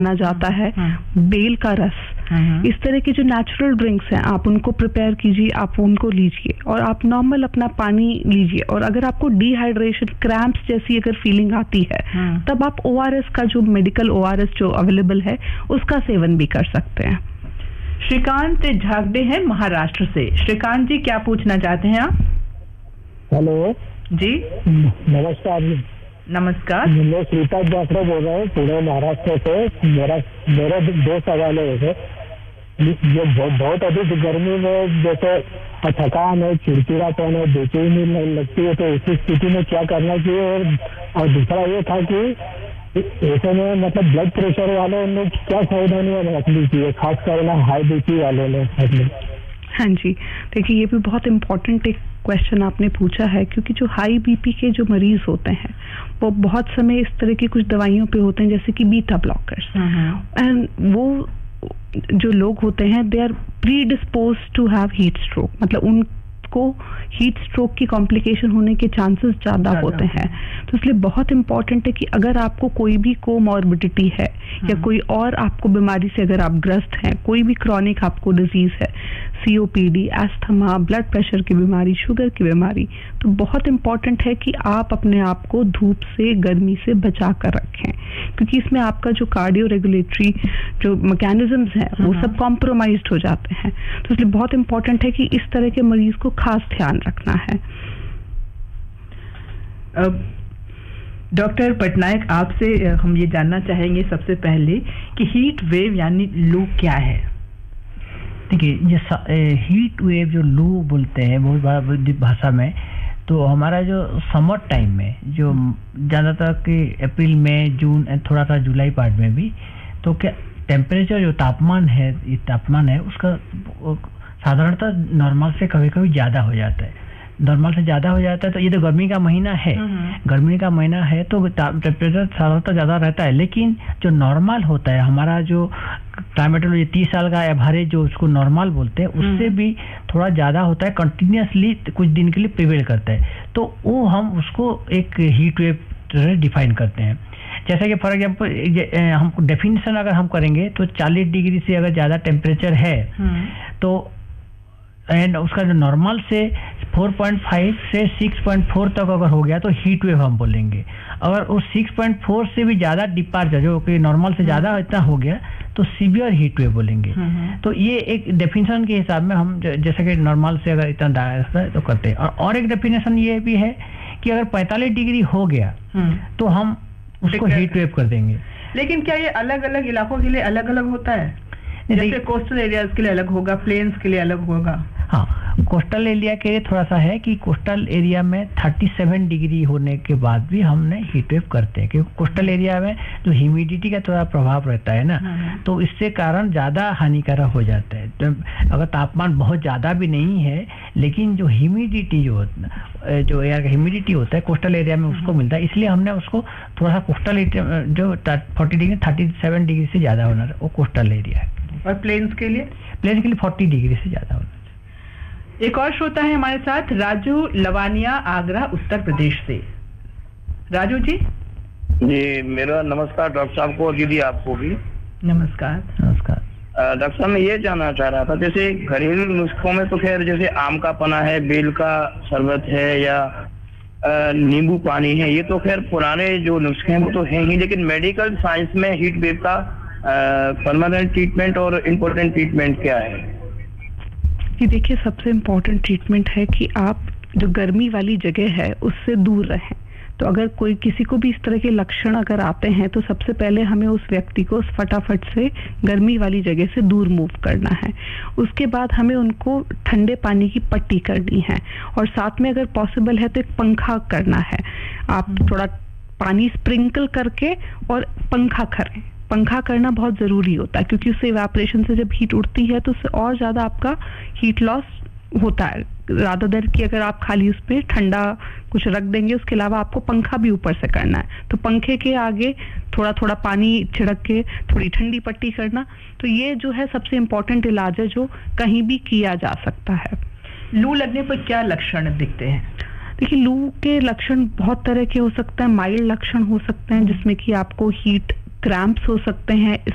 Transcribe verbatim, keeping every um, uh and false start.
ना जाता है, बेल का रस, इस तरह के जो नेचुरल ड्रिंक्स हैं आप उनको प्रिपेयर कीजिए, आप उनको लीजिए और आप नॉर्मल अपना पानी लीजिए। और अगर आपको डिहाइड्रेशन, क्रैम्प्स जैसी अगर फीलिंग आती है तब आप ओआरएस का जो मेडिकल ओआरएस जो अवेलेबल है उसका सेवन भी कर सकते हैं। श्रीकांत झागड़े हैं महाराष्ट्र से। श्रीकांत जी, क्या पूछना चाहते हैं आप? हेलो जी, नमस्कार। नमस्कार, मैं श्रीकांत झागड़े बोल रहा हूँ पुणे महाराष्ट्र से। मेरा मेरा दो सवाल है। जो बहुत अधिक गर्मी में जैसे थकान है, चिड़चिड़ापन है, बेचैनी लगती है, तो उस स्थिति में क्या करना चाहिए? और, और दूसरा ये था कि ऐसे में मतलब ब्लड प्रेशर वालों ने क्या सावधानियां रखनी चाहिए, खास कर हाई बीपी वालों ने? हाँ जी, देखिए ये भी बहुत इम्पोर्टेंट एक क्वेश्चन आपने पूछा है, क्योंकि जो हाई बीपी के जो मरीज होते हैं वो बहुत समय इस तरह की कुछ दवाइयों पे होते हैं जैसे कि बीटा ब्लॉकर्स, एंड वो जो लोग होते हैं they are pre dispose to have heat stroke, मतलब उनको हीट स्ट्रोक की कॉम्प्लिकेशन होने के चांसेस ज़्यादा होते हैं। तो इसलिए बहुत इंपॉर्टेंट है कि अगर आपको कोई भी कोमॉर्बिडिटी है या कोई और आपको बीमारी से अगर आप ग्रस्त हैं, कोई भी क्रॉनिक आपको डिजीज है, सीओपीडी, एस्थमा, ब्लड प्रेशर की बीमारी, शुगर की बीमारी, तो बहुत इंपॉर्टेंट है कि आप अपने आप को धूप से, गर्मी से बचा कर रखें, क्योंकि इसमें आपका जो कार्डियो रेगुलेटरी जो मैकेनिज्म्स हैं वो सब कॉम्प्रोमाइज्ड हो जाते हैं। तो इसलिए बहुत इंपॉर्टेंट है कि इस तरह के मरीज को खास ध्यान रखना है। डॉक्टर पटनायक, आपसे हम ये जानना चाहेंगे सबसे पहले कि हीट वेव यानी लू क्या है? देखिए, ये हीट वेव जो लू बोलते हैं बहुत बड़ा भाषा में, तो हमारा जो समर टाइम में जो ज़्यादातर कि अप्रैल में, जून, थोड़ा सा जुलाई पार्ट में भी, तो क्या टेम्परेचर जो तापमान है, ये तापमान है उसका साधारणतः नॉर्मल से कभी कभी ज़्यादा हो जाता है। नॉर्मल से ज़्यादा हो जाता है तो ये तो गर्मी का महीना है, गर्मी का महीना है तो टेम्परेचर साधारणतः ज़्यादा रहता है। लेकिन जो नॉर्मल होता है हमारा जो क्लाइमेटोलॉजी तीस साल का एवरेज जो उसको नॉर्मल बोलते हैं, उससे भी थोड़ा ज़्यादा होता है, कंटिन्यूसली कुछ दिन के लिए प्रिवेल करता है, तो वो हम उसको एक हीट वेव डिफाइन करते हैं। जैसे कि फॉर एग्जाम्पल हम डेफिनेशन अगर हम करेंगे तो चालीस डिग्री से अगर ज़्यादा टेम्परेचर है तो एंड उसका जो नॉर्मल से चार पॉइंट पाँच से छह पॉइंट चार तक अगर हो गया तो हीट वेव हम बोलेंगे। अगर उस छह पॉइंट चार से भी ज़्यादा डिपार्चर जो कि नॉर्मल से ज़्यादा इतना हो गया तो सीवियर हीट वेव बोलेंगे। तो ये एक डेफिनेशन के हिसाब में हम जैसे कि नॉर्मल से अगर इतना दायरा तो करते हैं। और, और एक डेफिनेशन ये भी है कि अगर पैंतालीस डिग्री हो गया तो हम उसको हीट वेव कर देंगे। लेकिन क्या ये अलग अलग इलाकों के लिए अलग अलग होता है? जैसे कोस्टल एरियाज के लिए अलग होगा, प्लेन्स के लिए अलग होगा? हाँ, कोस्टल एरिया के लिए थोड़ा सा है कि कोस्टल एरिया में सैंतीस डिग्री होने के बाद भी हमने हीट वेव करते हैं, क्योंकि कोस्टल एरिया में जो ह्यूमिडिटी का थोड़ा प्रभाव रहता है ना, तो इससे कारण ज़्यादा हानिकारक हो जाता है। तो अगर तापमान बहुत ज़्यादा भी नहीं है लेकिन जो ह्यूमिडिटी जो जो एयर का ह्यूमिडिटी होता है कोस्टल एरिया में उसको मिलता है, इसलिए हमने उसको थोड़ा सा कोस्टल एरिया जो चालीस डिग्री सैंतीस डिग्री से ज़्यादा होना वो कोस्टल एरिया है। और प्लेन्स के लिए? प्लेन्स के लिए चालीस डिग्री से ज़्यादा होना। एक और श्रोता है हमारे साथ, राजू लवानिया, आगरा, उत्तर प्रदेश से। राजू जी। जी, मेरा नमस्कार डॉक्टर साहब को, दीदी आपको भी नमस्कार। नमस्कार डॉक्टर साहब, मैं ये जानना चाह रहा था, जैसे घरेलू नुस्खों में तो खैर जैसे आम का पना है, बेल का शरबत है या नींबू पानी है, ये तो खैर पुराने जो नुस्खे हैं वो तो हैं ही, लेकिन मेडिकल साइंस में हीट वेव का परमानेंट ट्रीटमेंट और इम्पोर्टेंट ट्रीटमेंट क्या है? कि देखिए, सबसे इम्पोर्टेंट ट्रीटमेंट है कि आप जो गर्मी वाली जगह है उससे दूर रहें। तो अगर कोई किसी को भी इस तरह के लक्षण अगर आते हैं तो सबसे पहले हमें उस व्यक्ति को फटाफट से गर्मी वाली जगह से दूर मूव करना है। उसके बाद हमें उनको ठंडे पानी की पट्टी करनी है और साथ में अगर पॉसिबल है तो एक पंखा करना है। आप थोड़ा पानी स्प्रिंकल करके और पंखा करें। पंखा करना बहुत ज़रूरी होता है क्योंकि उससे इवेपोरेशन से जब हीट उड़ती है तो उससे और ज़्यादा आपका हीट लॉस होता है, ज़्यादा देर की अगर आप खाली उस पर ठंडा कुछ रख देंगे। उसके अलावा आपको पंखा भी ऊपर से करना है, तो पंखे के आगे थोड़ा थोड़ा पानी छिड़क के थोड़ी ठंडी पट्टी करना। तो ये जो है सबसे इम्पोर्टेंट इलाज है जो कहीं भी किया जा सकता है। लू लगने पर क्या लक्षण दिखते हैं? देखिए, लू के लक्षण बहुत तरह के हो सकते हैं। माइल्ड लक्षण हो सकते हैं जिसमें कि आपको हीट क्रैम्प्स हो सकते हैं,